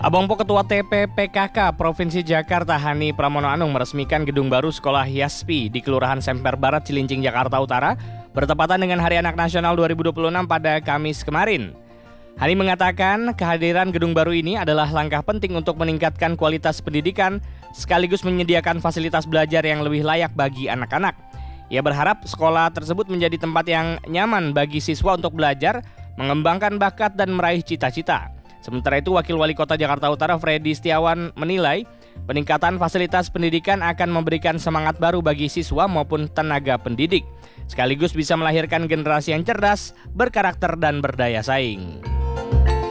Abang Po Ketua TPPKK Provinsi Jakarta Hani Pramono Anung meresmikan gedung baru Sekolah Yaspi di Kelurahan Semper Barat, Cilincing, Jakarta Utara bertepatan dengan Hari Anak Nasional 2026 pada Kamis kemarin. Hani mengatakan kehadiran gedung baru ini adalah langkah penting untuk meningkatkan kualitas pendidikan sekaligus menyediakan fasilitas belajar yang lebih layak bagi anak-anak. Ia berharap sekolah tersebut menjadi tempat yang nyaman bagi siswa untuk belajar, mengembangkan bakat dan meraih cita-cita. Sementara itu, Wakil Wali Kota Jakarta Utara Freddy Setiawan menilai peningkatan fasilitas pendidikan akan memberikan semangat baru bagi siswa maupun tenaga pendidik, sekaligus bisa melahirkan generasi yang cerdas, berkarakter dan berdaya saing.